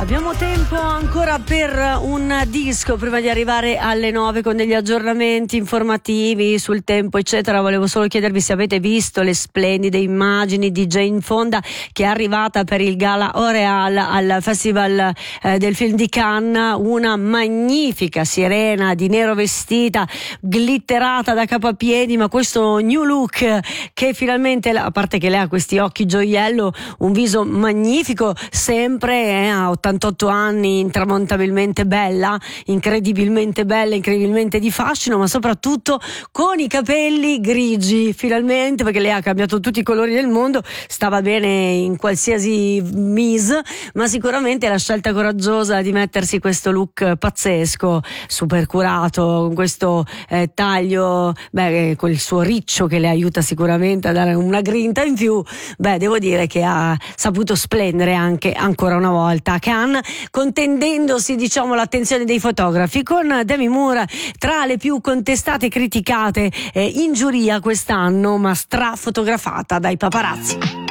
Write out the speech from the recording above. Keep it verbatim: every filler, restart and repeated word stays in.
Abbiamo tempo ancora per un disco prima di arrivare alle nove con degli aggiornamenti informativi sul tempo eccetera. Volevo solo chiedervi se avete visto le splendide immagini di Jane Fonda, che è arrivata per il Gala L'Oréal al Festival eh, del film di Cannes, una magnifica sirena di nero vestita, glitterata da capo a piedi, ma questo new look che finalmente, a parte che lei ha questi occhi gioiello, un viso magnifico, sempre eh, a ottantotto anni, intramontabilmente bella, incredibilmente bella, incredibilmente di fascino, ma soprattutto con i capelli grigi, finalmente, perché lei ha cambiato tutti i colori del mondo, stava bene in qualsiasi mise, ma sicuramente la scelta coraggiosa di mettersi questo look pazzesco, super curato, con questo eh, taglio, beh, con il suo riccio che le aiuta sicuramente a dare una grinta in più. Beh, devo dire che ha saputo splendere anche ancora una volta a Cannes, contendendosi, diciamo, l'attenzione dei fotografi, con Demi Moore tra le più contestate e criticate eh, in giuria quest'anno, ma strafotografata dai paparazzi.